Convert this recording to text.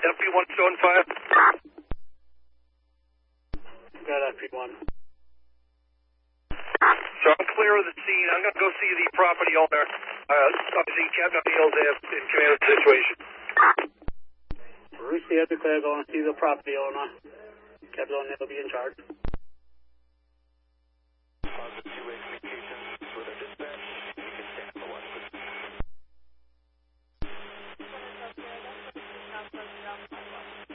FP1 showing fire. Got FP1. So I'm clear of the scene. I'm going to go see the property owner. Obviously, Captain O'Neill's there in command of the situation. Bruce, you have declared going to see the property owner. Captain O'Neill will be in charge. Positive 2 8